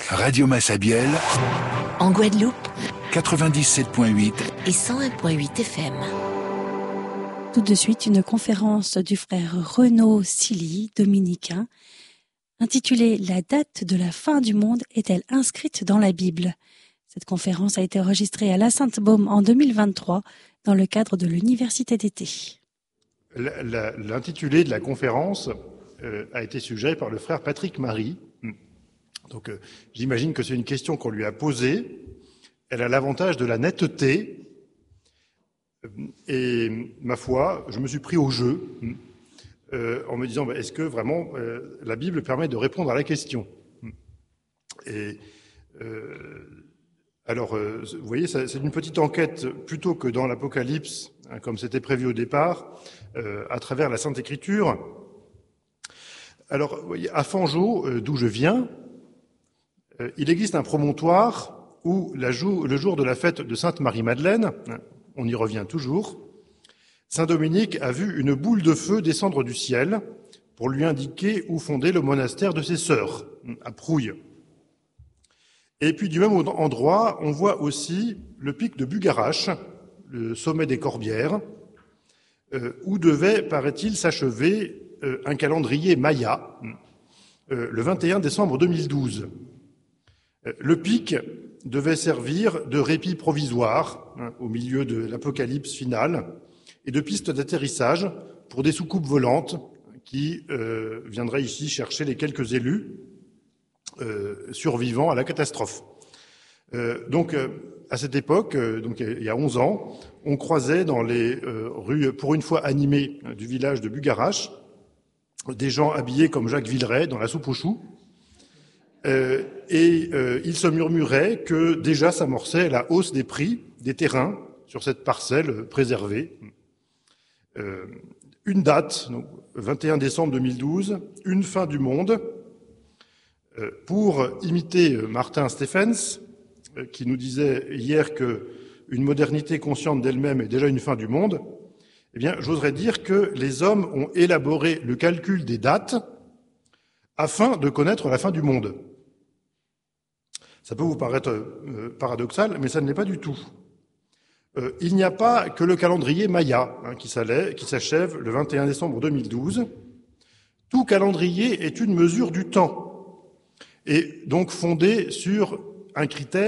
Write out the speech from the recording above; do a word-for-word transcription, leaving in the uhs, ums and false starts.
Radio Massabielle, en Guadeloupe, quatre-vingt-dix-sept virgule huit et cent un virgule huit F M. Tout de suite, une conférence du frère Renaud Silly, dominicain, intitulée « La date de la fin du monde est-elle inscrite dans la Bible ?» Cette conférence a été enregistrée à la Sainte-Baume en deux mille vingt-trois dans le cadre de l'université d'été. L'intitulé de la conférence euh, a été suggéré par le frère Patrick Marie. Donc, euh, j'imagine que c'est une question qu'on lui a posée. Elle a l'avantage de la netteté. Et ma foi, je me suis pris au jeu euh, en me disant, bah, est-ce que vraiment euh, la Bible permet de répondre à la question ? Et euh, alors, euh, vous voyez, ça, c'est une petite enquête plutôt que dans l'Apocalypse, hein, comme c'était prévu au départ, euh, à travers la Sainte Écriture. Alors, vous voyez, à Fangeau, euh, d'où je viens, euh, il existe un promontoire où la jou- le jour de la fête de Sainte Marie-Madeleine, on y revient toujours, Saint Dominique a vu une boule de feu descendre du ciel pour lui indiquer où fonder le monastère de ses sœurs, à Prouille. Et puis du même endroit, on voit aussi le pic de Bugarache, le sommet des Corbières, euh, où devait, paraît-il, s'achever euh, un calendrier maya, euh, le vingt et un décembre deux mille douze. Euh, le pic devait servir de répit provisoire hein, au milieu de l'apocalypse finale et de piste d'atterrissage pour des soucoupes volantes qui euh, viendraient ici chercher les quelques élus euh, survivants à la catastrophe. Euh, donc, euh, à cette époque, euh, donc il y a onze ans, on croisait dans les euh, rues, pour une fois animées, euh, du village de Bugarache, des gens habillés comme Jacques Villeray dans la soupe aux choux. Euh, et euh, il se murmurait que déjà s'amorçait la hausse des prix des terrains sur cette parcelle préservée. Euh, une date, donc, vingt et un décembre deux mille douze, une fin du monde. Euh, pour imiter Martin Stephens, euh, qui nous disait hier que une modernité consciente d'elle-même est déjà une fin du monde, eh bien, j'oserais dire que les hommes ont élaboré le calcul des dates afin de connaître la fin du monde. Ça peut vous paraître euh, paradoxal, mais ça ne l'est pas du tout. Euh, il n'y a pas que le calendrier Maya hein, qui, qui s'achève le vingt et un décembre deux mille douze. Tout calendrier est une mesure du temps, et donc fondé sur un critère